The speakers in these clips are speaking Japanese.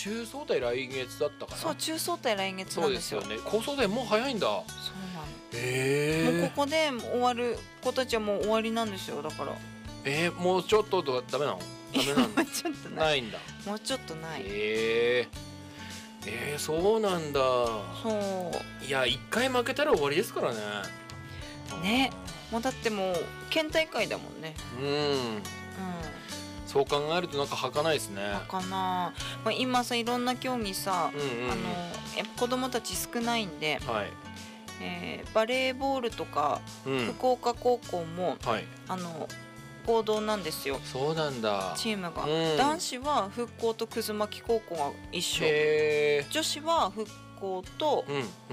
中総体来月だったかな。 そう、中総体来月そうでなんですすよ。 よね。高総体もう早いんだ。 そうなの。もうここで終わる子たちはもう終わりなんですよ。だからもうちょっとダメなの？ダメなの？ もうちょっとない。 ないんだ。 もうちょっとない。 そうなんだ。 そいや、一回負けたら終わりですからね。 ね。もうだってもう県大会だもんね。 そう考えるとなんか儚いですね。 かな。まあ、今さいろんな競技さ、やっぱ子供たち少ないんで、 はい。 バレーボールとか、福岡高校も、 はい。 合同なんですよ。 そうなんだ。 チームが、男子は復興と葛巻高校が一緒。女子は復興と、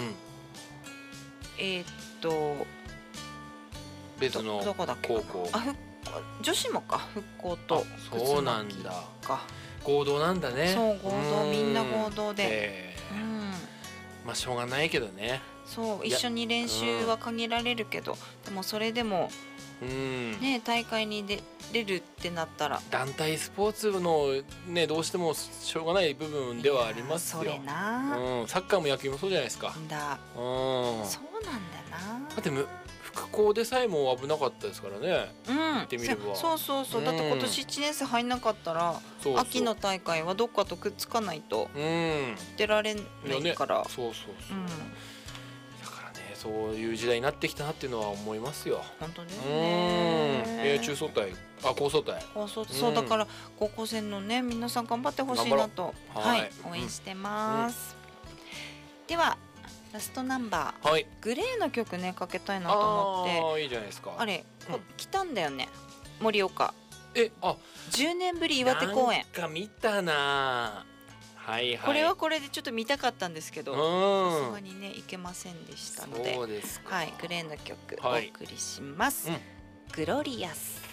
別のどこだっけ高校。 女子もか、復興とそうなんだ。合同なんだね。 そう、合同、みんな合同で。 まあしょうがないけどね。 そう、一緒に練習は限られるけど、でもそれでもね、大会に出るってなったら、 団体スポーツのね、どうしてもしょうがない部分ではありますよ。 それな。 サッカーも野球もそうじゃないですか。 そうなんだな。 だって復興でさえも危なかったですからね。言ってみれば。 そうそうそう。だって今年1年生入んなかったら、秋の大会はどっかとくっつかないと出られないから。 そうそうそう。だからね、そういう時代になってきたなっていうのは思いますよ。 本当ですね。 中総体、高総体。 そうだから高校生のね、皆さん頑張ってほしいなと、応援してます。ではラストナンバー、グレーの曲ねかけたいなと思って。 いいじゃないですか。 あれ、来たんだよね、盛岡。10年ぶり岩手公演。 なんか見たな。はいはい。 これはこれでちょっと見たかったんですけど、さすがにね行けませんでしたので、はい、グレーの曲お送りします。グロリアス。